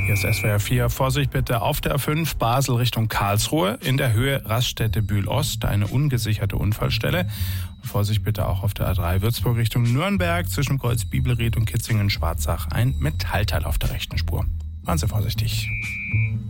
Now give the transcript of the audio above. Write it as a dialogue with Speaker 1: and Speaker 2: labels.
Speaker 1: Hier ist SWR 4. Vorsicht bitte auf der A5 Basel Richtung Karlsruhe. In der Höhe Raststätte Bühl-Ost, eine ungesicherte Unfallstelle. Und Vorsicht bitte auch auf der A3 Würzburg Richtung Nürnberg zwischen Kreuz Bibelried und Kitzingen-Schwarzach. Ein Metallteil auf der rechten Spur. Fahren Sie vorsichtig.